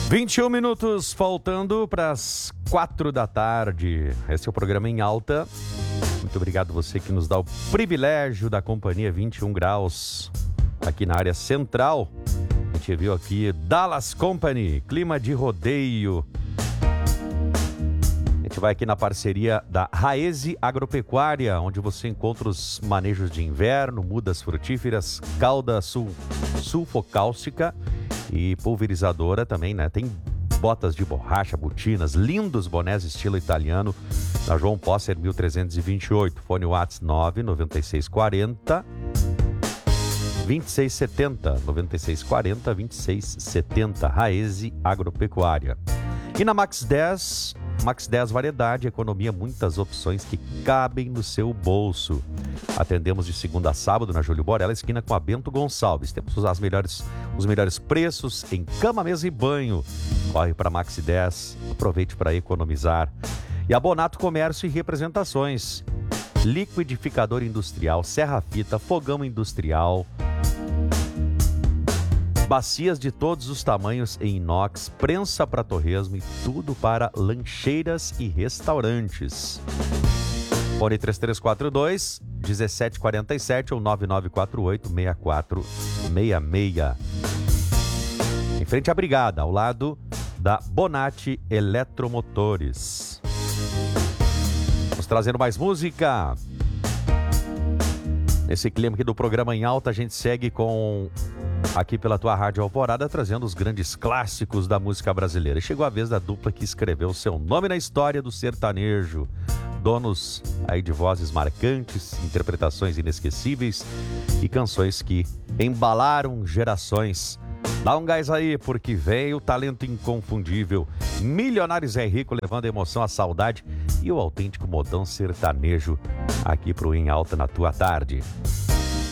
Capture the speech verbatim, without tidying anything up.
vinte e um minutos faltando para as quatro da tarde. Esse é o programa Em Alta. Muito obrigado você que nos dá o privilégio da companhia vinte e um graus aqui na área central. A gente viu aqui Dallas Company, clima de rodeio. A gente vai aqui na parceria da Raese Agropecuária, onde você encontra os manejos de inverno, mudas frutíferas, calda sul, sulfocáustica e pulverizadora também, né? Tem botas de borracha, botinas, lindos bonés estilo italiano, na João Posser mil trezentos e vinte e oito. Fone WhatsApp nove nove seis quatro zero vinte e seis setenta, nove seis quatro zero vinte e seis setenta. Raese Agropecuária. E na Max dez, Max dez Variedade, economia, muitas opções que cabem no seu bolso. Atendemos de segunda a sábado na Júlio Borella, esquina com a Bento Gonçalves. Temos as melhores, os melhores preços em cama, mesa e banho. Corre para Max dez, aproveite para economizar. E a Bonato Comércio e Representações. Liquidificador industrial, serra-fita, fogão industrial, bacias de todos os tamanhos em inox, prensa para torresmo e tudo para lancheiras e restaurantes. Fone três três quatro dois, um sete quatro sete ou nove nove quatro oito, seis quatro seis seis. Em frente à Brigada, ao lado da Bonatti Eletromotores. Vamos trazendo mais música. Nesse clima aqui do programa Em Alta, a gente segue com... aqui pela tua Rádio Alvorada, trazendo os grandes clássicos da música brasileira. Chegou a vez da dupla que escreveu seu nome na história do sertanejo. Donos aí de vozes marcantes, interpretações inesquecíveis e canções que embalaram gerações. Dá um gás aí, porque vem o talento inconfundível. Milionários é Rico, levando a emoção, a saudade e o autêntico modão sertanejo aqui pro Em Alta na tua tarde.